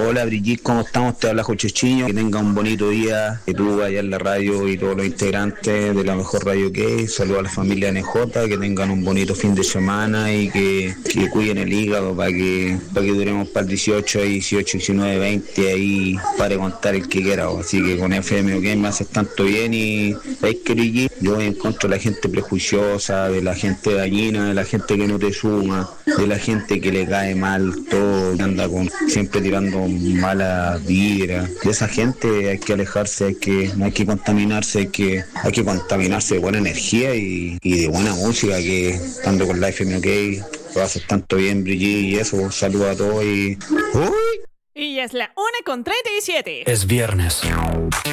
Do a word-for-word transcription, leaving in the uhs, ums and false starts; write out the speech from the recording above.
Hola Brigitte, ¿cómo estamos? Te habla Jochechiño. Que tenga un bonito día, que tú allá en la radio y todos los integrantes de la mejor radio que hay. Saludos a la familia N J, que tengan un bonito fin de semana y que, que cuiden el hígado para que, para que duremos para el dieciocho, dieciocho, diecinueve, veinte, ahí para contar el que quiera. Así que con F M OK me haces tanto bien y es que Brigitte, yo voy en contra de la gente prejuiciosa, de la gente dañina, de la gente que no te suma, de la gente que le cae mal todo, que anda con, siempre tirando mala vibra. De esa gente hay que alejarse, hay que, no hay que contaminarse, hay que, hay que contaminarse de buena energía y, y de buena música, que estando con la F M OK lo haces tanto bien, Brigitte, y eso, saludos a todos y... ¡Uy! Y ya es la una con treinta y siete. Es viernes.